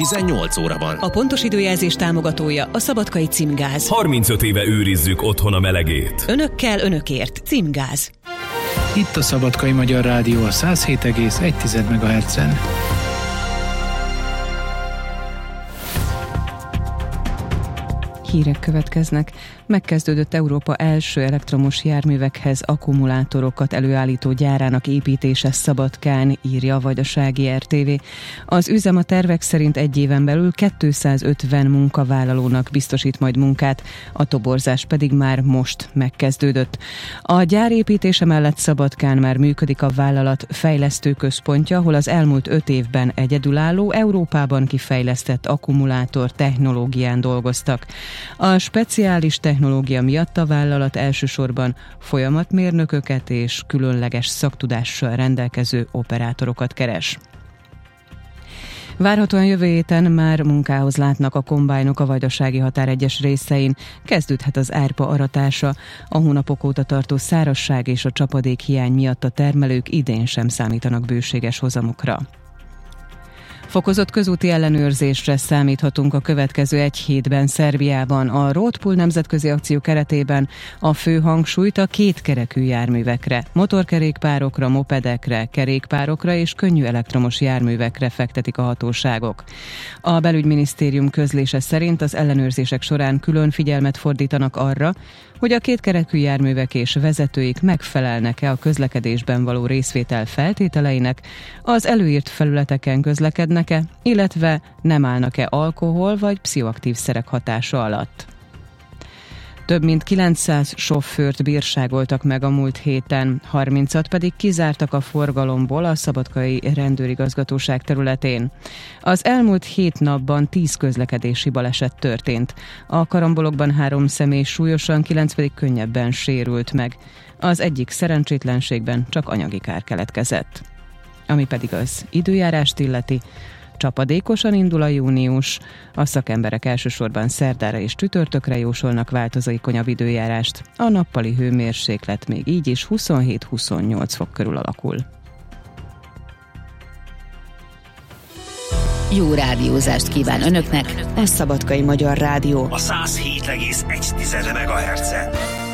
18 óra van. A pontos időjelzés támogatója a Szabadkai Címgáz. 35 éve őrizzük otthon a melegét. Önökkel, önökért. Címgáz. Itt a Szabadkai Magyar Rádió a 107,1 MHz-en. Hírek következnek. Megkezdődött Európa első elektromos járművekhez akkumulátorokat előállító gyárának építése Szabadkán, írja a Vajdasági RTV. Az üzem a tervek szerint egy éven belül 250 munkavállalónak biztosít majd munkát, a toborzás pedig már most megkezdődött. A gyár építése mellett Szabadkán már működik a vállalat fejlesztő központja, ahol az elmúlt 5 évben egyedülálló, Európában kifejlesztett akkumulátor technológián dolgoztak. A speciális technológia miatt a vállalat elsősorban folyamatmérnököket és különleges szaktudással rendelkező operátorokat keres. Várhatóan jövő héten már munkához látnak a kombájnok a vajdasági határ egyes részein. Kezdődhet az árpa aratása. A hónapok óta tartó szárazság és a csapadék hiány miatt a termelők idén sem számítanak bőséges hozamokra. Fokozott közúti ellenőrzésre számíthatunk a következő egy hétben Szerbiában. A Roadpool nemzetközi akció keretében a fő hangsúlyt a kétkerekű járművekre, motorkerékpárokra, mopedekre, kerékpárokra és könnyű elektromos járművekre fektetik a hatóságok. A belügyminisztérium közlése szerint az ellenőrzések során külön figyelmet fordítanak arra, hogy a kétkerekű járművek és vezetőik megfelelnek-e a közlekedésben való részvétel feltételeinek, az előírt felületeken közlekednek-e, illetve nem állnak-e alkohol vagy pszichoaktív szerek hatása alatt. Több mint 900 sofőrt bírságoltak meg a múlt héten, 30-at pedig kizártak a forgalomból a Szabadkai Rendőrigazgatóság területén. Az elmúlt 7 napban 10 közlekedési baleset történt. A karambolokban 3 személy súlyosan, 9 pedig könnyebben sérült meg. Az egyik szerencsétlenségben csak anyagi kár keletkezett. Ami pedig az időjárást illeti, csapadékosan indul a június, a szakemberek elsősorban szerdára és csütörtökre jósolnak változékonyabb időjárást. A nappali hőmérséklet még így is 27-28 fok körül alakul. Jó rádiózást kíván Önöknek a Szabadkai Magyar Rádió. A 107,1 MHz-en.